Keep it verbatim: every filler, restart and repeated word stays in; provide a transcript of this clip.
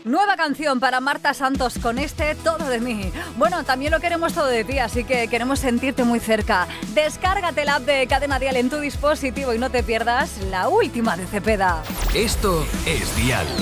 Nueva canción para Marta Santos con este Todo de mí. Bueno, también lo queremos todo de ti, así que queremos sentirte muy cerca. Descárgate la app de Cadena Dial en tu dispositivo y no te pierdas la última de Cepeda. Esto es Dial.